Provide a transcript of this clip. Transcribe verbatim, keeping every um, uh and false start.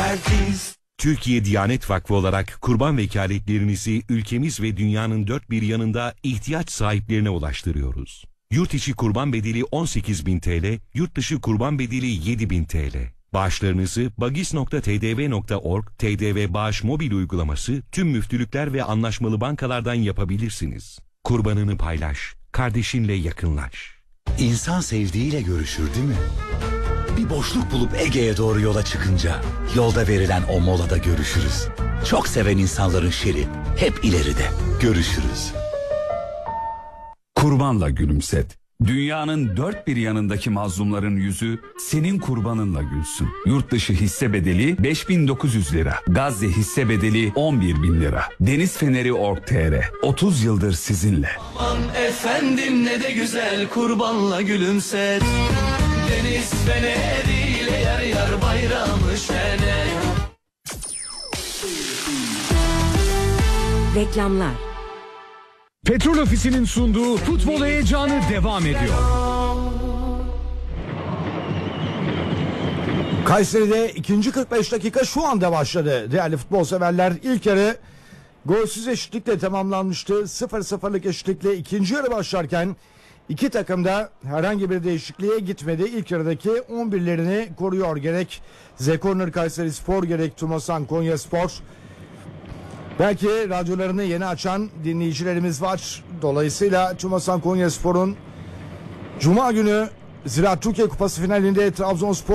Pertiz. Türkiye Diyanet Vakfı olarak kurban vekaletlerinizi ülkemiz ve dünyanın dört bir yanında ihtiyaç sahiplerine ulaştırıyoruz. Yurt içi kurban bedeli on sekiz bin T L, yurt dışı kurban bedeli yedi bin T L. Bağışlarınızı bagis nokta t d v nokta org, T D V Bağış mobil uygulaması, tüm müftülükler ve anlaşmalı bankalardan yapabilirsiniz. Kurbanını paylaş, kardeşinle yakınlaş. İnsan sevdiğiyle görüşür değil mi? Bir boşluk bulup Ege'ye doğru yola çıkınca yolda verilen o molada görüşürüz. Çok seven insanların şeri hep ileride. Görüşürüz. Kurbanla gülümset. Dünyanın dört bir yanındaki mazlumların yüzü senin kurbanınla gülsün. Yurt dışı hisse bedeli beş bin dokuz yüz lira. Gazze hisse bedeli on bir bin lira. Deniz Feneri nokta org nokta t r. otuz yıldır sizinle. Aman efendim ne de güzel kurbanla gülümset. Deniz feneriyle yar yar bayramı şene. Reklamlar. Petrol Ofisi'nin sunduğu futbol heyecanı devam ediyor. Kayseri'de ikinci kırk beş dakika şu anda başladı. Değerli futbol severler, ilk yarı golsüz eşitlikle tamamlanmıştı. sıfır sıfırlık eşitlikle ikinci yarı başlarken iki takım da herhangi bir değişikliğe gitmedi. İlk yarıdaki on birlerini koruyor. Gerek Zekorner Kayserispor, gerek Tumasan Konyaspor. Belki radyolarını yeni açan dinleyicilerimiz var. Dolayısıyla Tumasan Konyaspor'un Cuma günü Ziraat Türkiye Kupası finalinde Trabzonspor